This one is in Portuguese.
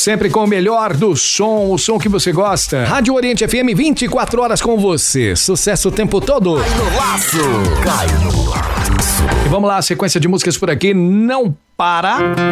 Sempre com o melhor do som, o som que você gosta. Rádio Oriente FM, 24 horas com você. Sucesso o tempo todo. Cai no laço. Cai no laço. E vamos lá, sequência de músicas por aqui. Não para.